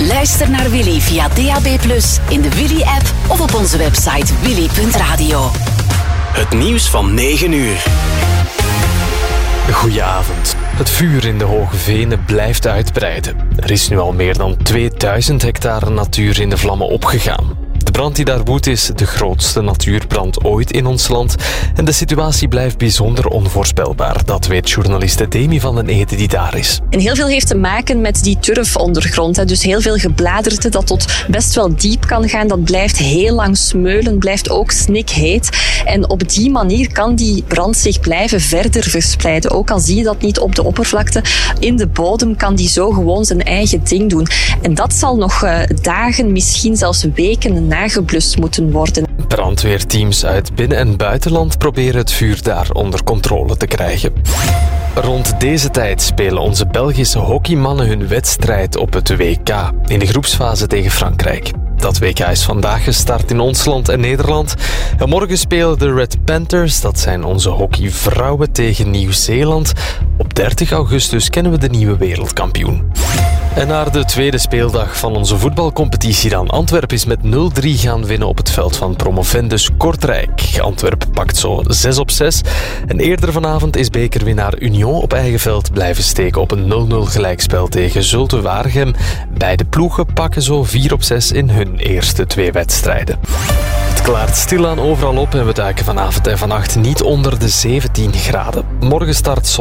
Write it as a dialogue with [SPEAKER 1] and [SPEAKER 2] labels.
[SPEAKER 1] Luister naar Willy via DAB+, in de Willy-app of op onze website willy.radio.
[SPEAKER 2] Het nieuws van 9 uur.
[SPEAKER 3] Goedenavond. Het vuur in de Hoge Venen blijft uitbreiden. Er is nu al meer dan 2000 hectare natuur in de vlammen opgegaan. De brand die daar woedt is de grootste natuurbrand ooit in ons land. En de situatie blijft bijzonder onvoorspelbaar. Dat weet journaliste Demi van den Ede die daar is.
[SPEAKER 4] En heel veel heeft te maken met die turfondergrond. Dus heel veel gebladerte dat tot best wel diep kan gaan. Dat blijft heel lang smeulen, blijft ook snikheet. En op die manier kan die brand zich blijven verder verspreiden. Ook al zie je dat niet op de oppervlakte. In de bodem kan die zo gewoon zijn eigen ding doen. En dat zal nog dagen, misschien zelfs weken nageblust moeten worden.
[SPEAKER 3] Brandweerteams uit binnen- en buitenland proberen het vuur daar onder controle te krijgen. Rond deze tijd spelen onze Belgische hockeymannen hun wedstrijd op het WK in de groepsfase tegen Frankrijk. Dat WK is vandaag gestart in ons land en Nederland. En morgen spelen de Red Panthers, dat zijn onze hockeyvrouwen, tegen Nieuw-Zeeland. Op 30 augustus kennen we de nieuwe wereldkampioen. En naar de tweede speeldag van onze voetbalcompetitie dan. Antwerpen is met 0-3 gaan winnen op het veld van promovendus Kortrijk. Antwerpen pakt zo 6-6. En eerder vanavond is bekerwinnaar Union op eigen veld blijven steken op een 0-0 gelijkspel tegen Zulte Waregem. Beide ploegen pakken zo 4-6 in hun eerste 2 wedstrijden. Het klaart stilaan overal op en we duiken vanavond en vannacht niet onder de 17 graden. Morgen start